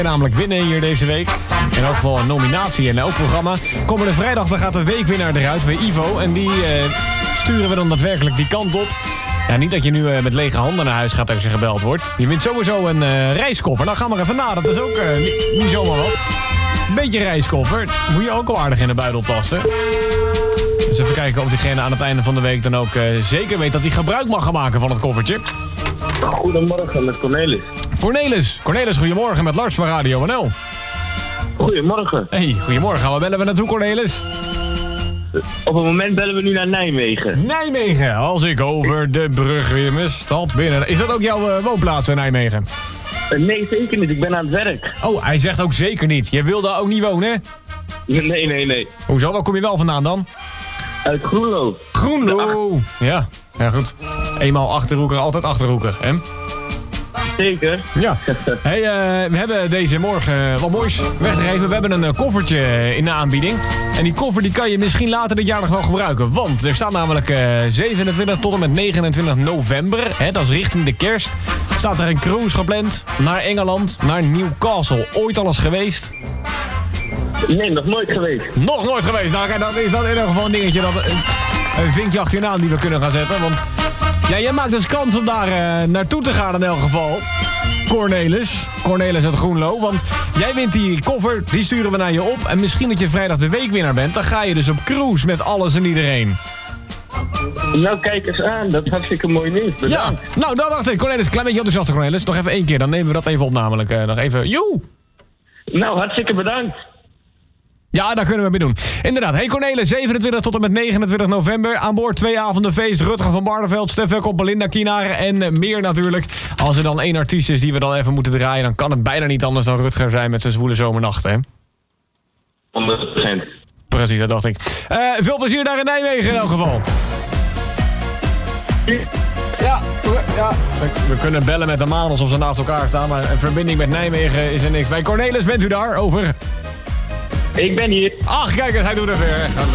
namelijk winnen hier deze week. In elk geval een nominatie in elk programma. Komende vrijdag dan gaat de weekwinnaar eruit bij Ivo. En die sturen we dan daadwerkelijk die kant op. Ja, niet dat je nu met lege handen naar huis gaat als je gebeld wordt. Je wint sowieso een reiskoffer. Nou, ga maar even na. Dat is ook niet zomaar wat. Een beetje reiskoffer. Moet je ook al aardig in de buidel tasten. Dus even kijken of diegene aan het einde van de week dan ook zeker weet dat hij gebruik mag gaan maken van het koffertje. Goedemorgen met Cornelis. Cornelis, goedemorgen met Lars van Radio NL. Goedemorgen. Hey, goedemorgen. Waar bellen we naartoe, Cornelis? Op het moment bellen we nu naar Nijmegen. Nijmegen, als ik over de brug weer mijn stad binnen. Is dat ook jouw woonplaats in Nijmegen? Nee, zeker niet. Ik ben aan het werk. Oh, hij zegt ook zeker niet. Je wil daar ook niet wonen? Nee. Hoezo? Waar kom je wel vandaan dan? Uit Groenlo. Groenlo! Ja, goed. Eenmaal Achterhoeker, altijd Achterhoeker, hè? Zeker. Ja. Hey, we hebben deze morgen wat moois weggegeven. We hebben een koffertje in de aanbieding. En die koffer die kan je misschien later dit jaar nog wel gebruiken. Want er staat namelijk 27 tot en met 29 november. Hè, dat is richting de kerst. Staat er een cruise gepland naar Engeland, naar Newcastle. Ooit al eens geweest? Nee, nog nooit geweest. Nog nooit geweest. Nou, kijk, dan is dat in ieder geval een dingetje, dat een vinkje achter je naam die we kunnen gaan zetten. Want ja, jij maakt dus kans om daar naartoe te gaan in elk geval. Cornelis uit Groenlo. Want jij wint die koffer, die sturen we naar je op. En misschien dat je vrijdag de weekwinnaar bent, dan ga je dus op cruise met alles en iedereen. Nou, kijk eens aan. Dat is hartstikke mooi nieuws. Bedankt. Ja, nou, dat dacht ik. Cornelis, klein beetje enthousiast, Cornelis. Nog even 1 keer, dan nemen we dat even op namelijk. Nog even, joe! Nou, hartstikke bedankt. Ja, daar kunnen we mee doen. Inderdaad. Hey Cornelis, 27 tot en met 29 november. Aan boord 2 avonden feest. Rutger van Barneveld, Stef Kop, Belinda Kienaren en meer natuurlijk. Als er dan 1 artiest is die we dan even moeten draaien, dan kan het bijna niet anders dan Rutger zijn met zijn zwoele zomernachten, hè? 100%. Precies, dat dacht ik. Veel plezier daar in Nijmegen in elk geval. Ja. We kunnen bellen met de maan alsof ze naast elkaar staan, maar een verbinding met Nijmegen is er niks. Bij Cornelis, bent u daar? Over. Ik ben hier. Ach, kijk eens, hij doet het weer.